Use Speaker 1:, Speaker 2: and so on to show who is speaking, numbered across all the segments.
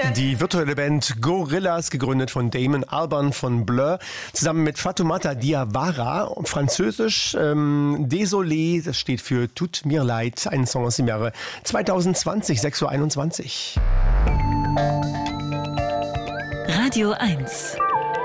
Speaker 1: Die virtuelle Band Gorillaz, gegründet von Damon Albarn von Blur, zusammen mit Fatoumata Diawara, französisch Désolé, das steht für Tut mir leid, ein Song aus dem Jahre 2020, 6:21 Uhr.
Speaker 2: Radio 1.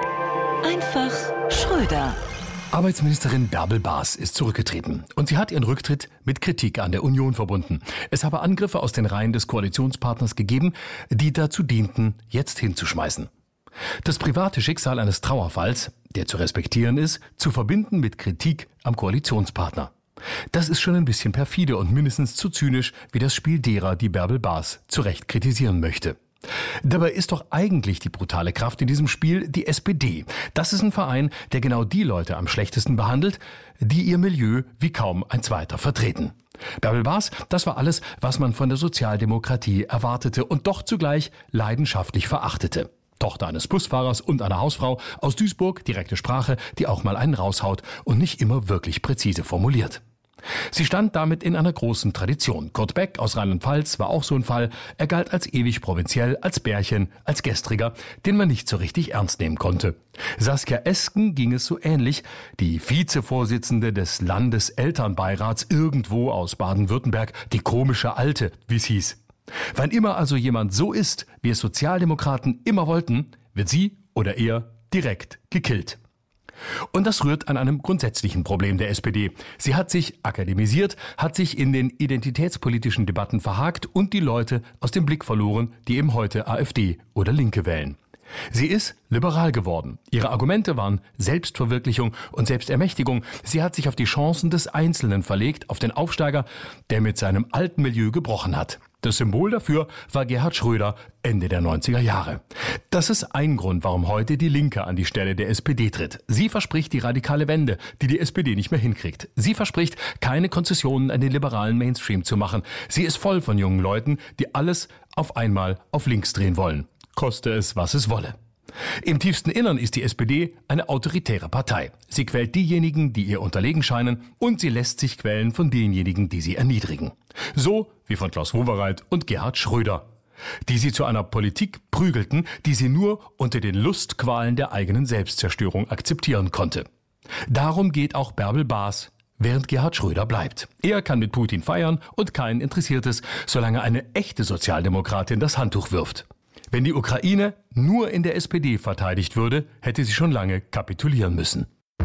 Speaker 2: Einfach Schröder.
Speaker 3: Arbeitsministerin Bärbel Baas ist zurückgetreten und sie hat ihren Rücktritt mit Kritik an der Union verbunden. Es habe Angriffe aus den Reihen des Koalitionspartners gegeben, die dazu dienten, jetzt hinzuschmeißen. Das private Schicksal eines Trauerfalls, der zu respektieren ist, zu verbinden mit Kritik am Koalitionspartner. Das ist schon ein bisschen perfide und mindestens zu zynisch wie das Spiel derer, die Bärbel Baas zu Recht kritisieren möchte. Dabei ist doch eigentlich die brutale Kraft in diesem Spiel die SPD. Das ist ein Verein, der genau die Leute am schlechtesten behandelt, die ihr Milieu wie kaum ein zweiter vertreten. Bärbel Baas, das war alles, was man von der Sozialdemokratie erwartete und doch zugleich leidenschaftlich verachtete. Tochter eines Busfahrers und einer Hausfrau aus Duisburg, direkte Sprache, die auch mal einen raushaut und nicht immer wirklich präzise formuliert. Sie stand damit in einer großen Tradition. Kurt Beck aus Rheinland-Pfalz war auch so ein Fall. Er galt als ewig provinziell, als Bärchen, als Gestriger, den man nicht so richtig ernst nehmen konnte. Saskia Esken ging es so ähnlich. Die Vizevorsitzende des Landeselternbeirats irgendwo aus Baden-Württemberg, die komische Alte, wie es hieß. Wann immer also jemand so ist, wie es Sozialdemokraten immer wollten, wird sie oder er direkt gekillt. Und das rührt an einem grundsätzlichen Problem der SPD. Sie hat sich akademisiert, hat sich in den identitätspolitischen Debatten verhakt und die Leute aus dem Blick verloren, die eben heute AfD oder Linke wählen. Sie ist liberal geworden. Ihre Argumente waren Selbstverwirklichung und Selbstermächtigung. Sie hat sich auf die Chancen des Einzelnen verlegt, auf den Aufsteiger, der mit seinem alten Milieu gebrochen hat. Das Symbol dafür war Gerhard Schröder Ende der 90er Jahre. Das ist ein Grund, warum heute die Linke an die Stelle der SPD tritt. Sie verspricht die radikale Wende, die SPD nicht mehr hinkriegt. Sie verspricht, keine Konzessionen an den liberalen Mainstream zu machen. Sie ist voll von jungen Leuten, die alles auf einmal auf links drehen wollen. Koste es, was es wolle. Im tiefsten Innern ist die SPD eine autoritäre Partei. Sie quält diejenigen, die ihr unterlegen scheinen, und sie lässt sich quälen von denjenigen, die sie erniedrigen. So wie von Klaus Wowereit und Gerhard Schröder, die sie zu einer Politik prügelten, die sie nur unter den Lustqualen der eigenen Selbstzerstörung akzeptieren konnte. Darum geht auch Bärbel Baas, während Gerhard Schröder bleibt. Er kann mit Putin feiern und keinen interessiert es, solange eine echte Sozialdemokratin das Handtuch wirft. Wenn die Ukraine nur in der SPD verteidigt würde, hätte sie schon lange kapitulieren müssen.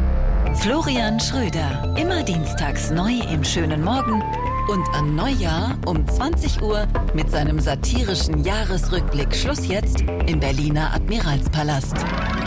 Speaker 2: Florian Schröder, immer dienstags neu im schönen Morgen und an Neujahr um 20 Uhr mit seinem satirischen Jahresrückblick Schluss jetzt im Berliner Admiralspalast.